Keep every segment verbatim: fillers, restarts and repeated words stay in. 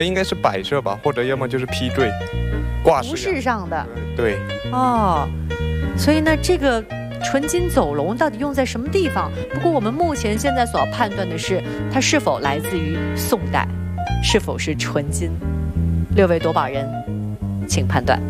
应该是摆设吧，或者要么就是批坠、挂服饰上的。 对。 哦，所以呢，这个纯金走龙到底用在什么地方？不过我们目前现在所要判断的是，它是否来自于宋代，是否是纯金。六位夺宝人，请判断。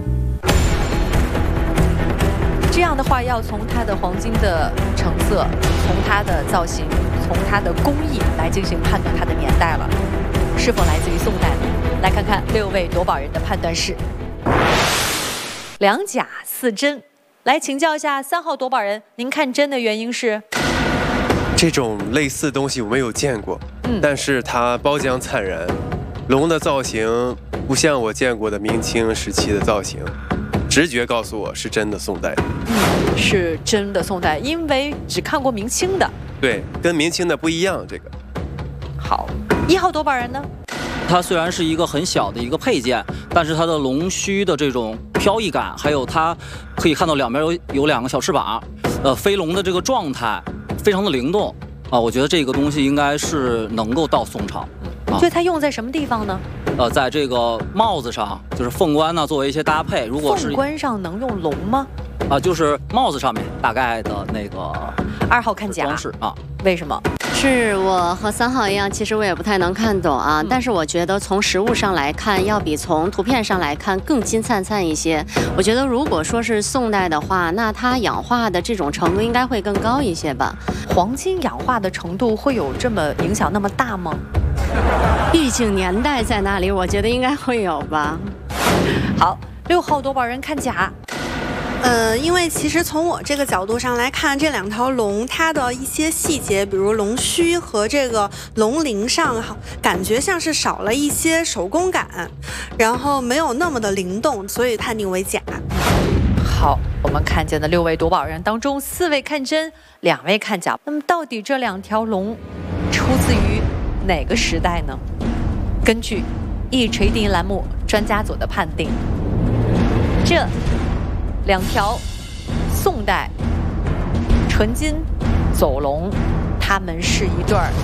这样的话，要从它的黄金的成色，从它的造型，从它的工艺来进行判断它的年代了，是否来自于宋代？来看看六位夺宝人的判断是两假四真。来请教一下三号夺宝人，您看真的原因是？ 这种类似的东西我没有见过， 嗯， 但是它包浆灿然，龙的造型不像我见过的明清时期的造型，直觉告诉我是真的宋代。 嗯，是真的宋代，因为只看过明清的。 对，跟明清的不一样。这个好，一号夺宝人呢？ 它虽然是一个很小的一个配件，但是它的龙须的这种飘逸感，还有它可以看到两边有有两个小翅膀，呃，飞龙的这个状态非常的灵动啊，我觉得这个东西应该是能够到宋朝。 啊、所以它用在什么地方呢？ 呃，在这个帽子上，就是凤冠呢，作为一些搭配。如果是凤冠上能用龙吗？ 啊，就是帽子上面大概的那个。 二号看甲装饰啊？ 为什么？ 是我和三号一样，其实我也不太能看懂啊。嗯、但是我觉得从实物上来看，要比从图片上来看更金灿灿一些。我觉得如果说是宋代的话，那它氧化的这种程度应该会更高一些吧。 黄金氧化的程度会有这么影响那么大吗？ 毕竟年代在那里，我觉得应该会有吧。 好，六号夺宝人看甲。 呃，因为其实从我这个角度上来看，这两条龙它的一些细节，比如龙须和这个龙鳞上，感觉像是少了一些手工感，然后没有那么的灵动，所以判定为假。 好，我们看见的六位夺宝人当中，四位看真，两位看假。那么到底这两条龙出自于哪个时代呢？根据一锤定音栏目专家组的判定，这两条宋代纯金走龙，它们是一对儿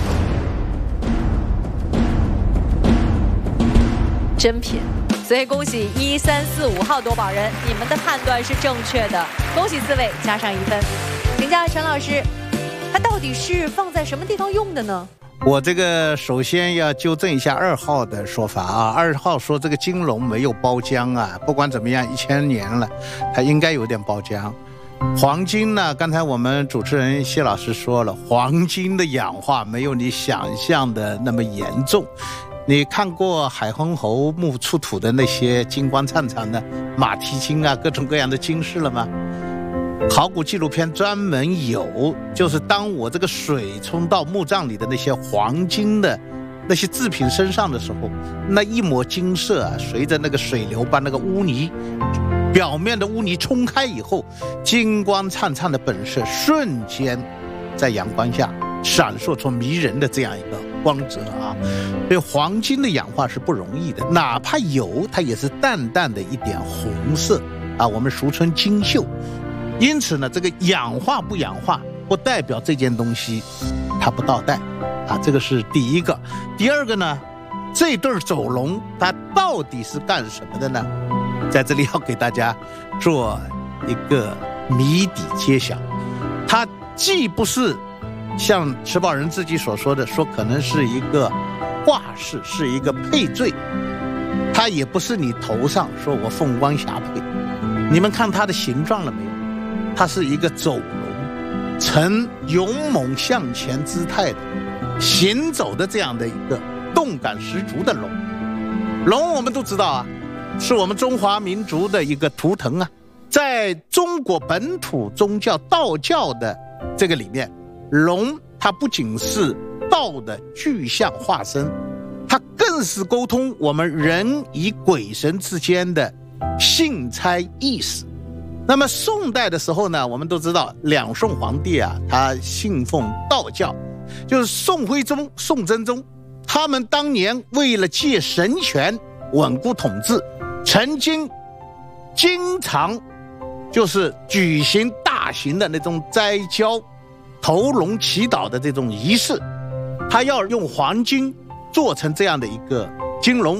真品，所以恭喜一三四五号夺宝人，你们的判断是正确的，恭喜四位加上一分。请教陈老师，它到底是放在什么地方用的呢？ 我这个首先要纠正一下二号的说法啊，二号说这个金龙没有包浆啊，不管怎么样，一千年了，它应该有点包浆。黄金呢，刚才我们主持人谢老师说了，黄金的氧化没有你想象的那么严重。你看过海昏侯墓出土的那些金光灿灿的马蹄金啊，各种各样的金饰了吗？考古纪录片专门有，就是当我这个水冲到墓葬里的那些黄金的那些制品身上的时候，那一抹金色啊，随着那个水流把那个污泥表面的污泥冲开以后，金光灿灿的本色瞬间在阳光下闪烁出迷人的这样一个光泽啊。所以黄金的氧化是不容易的，哪怕有，它也是淡淡的一点红色啊，我们俗称金锈。因此呢，这个氧化不氧化不代表这件东西它不到代啊，这个是第一个。第二个呢，这对走龙它到底是干什么的呢？在这里要给大家做一个谜底揭晓。它既不是像持宝人自己所说的说可能是一个挂饰，是一个配坠，它也不是你头上说我凤冠霞帔。你们看它的形状了没有？它是一个走龙，呈勇猛向前姿态的行走的这样的一个动感十足的龙。龙我们都知道啊，是我们中华民族的一个图腾啊。在中国本土宗教道教的这个里面，龙它不仅是道的具象化身，它更是沟通我们人与鬼神之间的信差意识。那么宋代的时候呢，我们都知道两宋皇帝啊，他信奉道教，就是宋徽宗、宋真宗，他们当年为了借神权稳固统治，曾经经常就是举行大型的那种斋交、投龙祈祷的这种仪式，他要用黄金做成这样的一个金龙，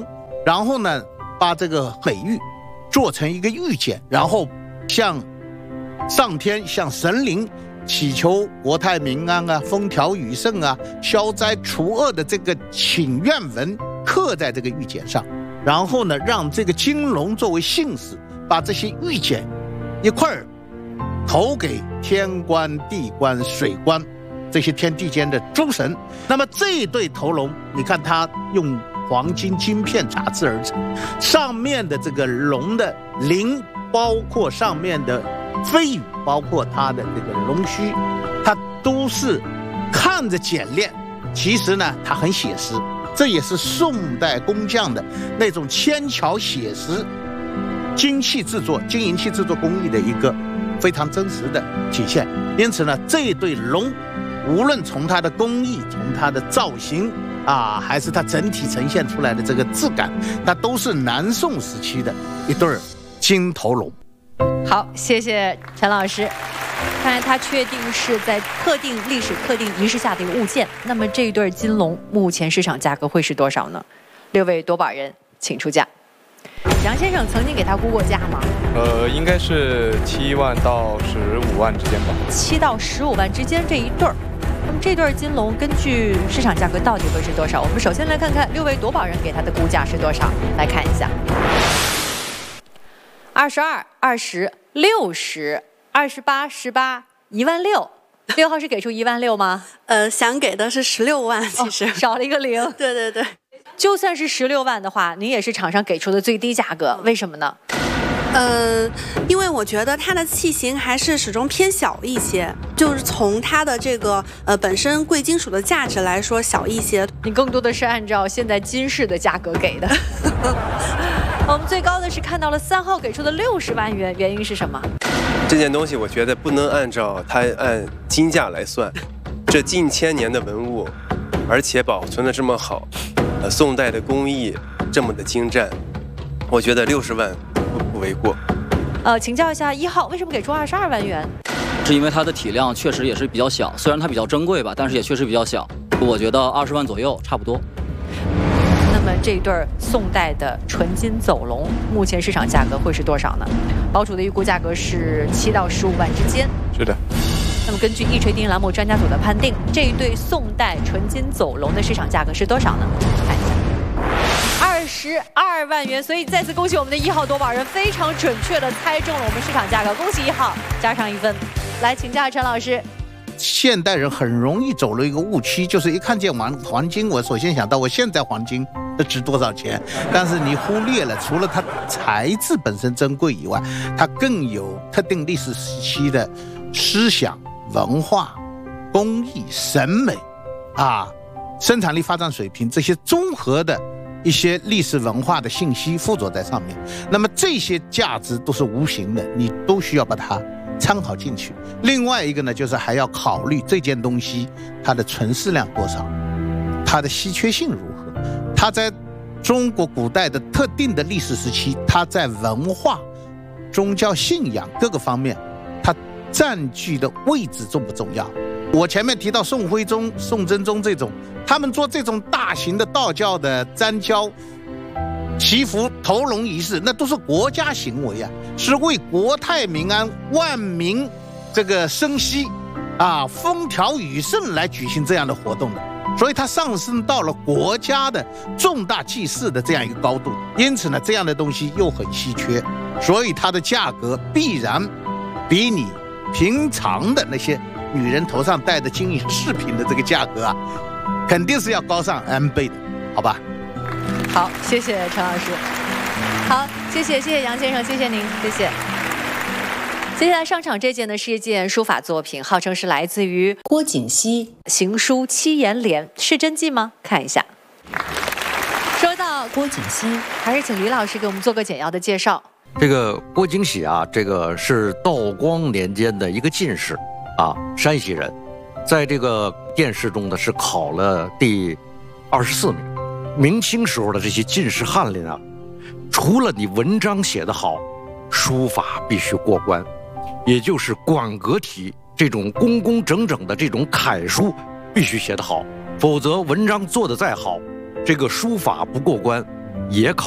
然后呢，把这个美玉做成一个玉简，然后向上天、向神灵祈求国泰民安啊、风调雨顺啊、消灾除恶的这个请愿文刻在这个玉简上，然后呢，让这个金龙作为信使，把这些玉简一块儿投给天官、地官、水官这些天地间的诸神。那么这一对头龙，你看它用黄金金片打制而成，上面的这个龙的鳞，包括上面的飞羽，包括它的这个龙须，它都是看着简练，其实呢它很写实，这也是宋代工匠的那种纤巧写实金器制作、金银器制作工艺的一个非常真实的体现。因此呢，这一对龙无论从它的工艺、从它的造型啊，还是它整体呈现出来的这个质感，它都是南宋时期的一对金头龙。 好，谢谢陈老师。看来它确定是在特定历史、特定仪式下的一个物件。那么这一对金龙目前市场价格会是多少呢？六位夺宝人，请出价。杨先生曾经给他估过价吗？ 呃，应该是七万到十五万之间吧。 七到十五万之间这一对儿。那么这对金龙根据市场价格到底会是多少？我们首先来看看六位夺宝人给他的估价是多少，来看一下。二十二、二十、六十、二十八、十八，一万六。六号是给出一万六吗？ 呃，想给的是十六万，其实、 哦、少了一个零。 对对对。 就算是十六万的话，您也是厂商给出的最低价格，为什么呢？ 呃，因为我觉得它的器型还是始终偏小一些，就是从它的这个呃本身贵金属的价值来说小一些。 你更多的是按照现在金饰的价格给的。我们最高的是看到了三号给出的六十万元，原因是什么？ 这件东西我觉得不能按照它按金价来算，这近千年的文物，而且保存的这么好，呃，宋代的工艺这么的精湛，我觉得六十万不不为过。 呃，请教一下一号，为什么给出二十二万元？ 是因为它的体量确实也是比较小，虽然它比较珍贵吧，但是也确实比较小。我觉得二十万左右差不多。 那么这对宋代的纯金走龙，目前市场价格会是多少呢？宝主的预估价格是七到十五万之间。 是的。 那么根据一锤定栏目专家组的判定，这一对宋代纯金走龙的市场价格是多少呢？看一下，二十二万元。所以再次恭喜我们的一号夺宝人，非常准确的猜中了我们市场价格，恭喜一号，加上一分。来请教陈老师。 现代人很容易走了一个误区，就是一看见黄黄金，我首先想到我现在黄金值多少钱，但是你忽略了，除了它材质本身珍贵以外，它更有特定历史时期的思想、文化、工艺、审美啊、生产力发展水平这些综合的一些历史文化的信息附着在上面。那么这些价值都是无形的，你都需要把它参考进去。另外一个呢，就是还要考虑这件东西它的存世量多少，它的稀缺性如何，它在中国古代的特定的历史时期，它在文化、宗教信仰各个方面，它占据的位置重不重要。我前面提到宋徽宗、宋真宗这种，他们做这种大型的道教的瞻教、祈福、投龙仪式，那都是国家行为啊，是为国泰民安、万民这个生息啊、风调雨顺来举行这样的活动的，所以它上升到了国家的重大祭祀的这样一个高度。因此呢，这样的东西又很稀缺，所以它的价格必然比你平常的那些女人头上戴的金银饰品的这个价格啊，肯定是要高上 N 倍的，好吧？ 好，谢谢陈老师。好，谢谢谢谢杨先生，谢谢您，谢谢。接下来上场这件呢是一件书法作品，号称是来自于郭景熙行书七言联，是真迹吗？看一下。说到郭景熙， 还是请李老师给我们做个简要的介绍。 这个郭景喜啊，这个是道光年间的一个进士啊，山西人，在这个殿试中呢是考了第二十四名。明清时候的这些进士翰林啊，除了你文章写得好，书法必须过关，也就是馆阁体这种工工整整的这种楷书必须写得好，否则文章做得再好，这个书法不过关也考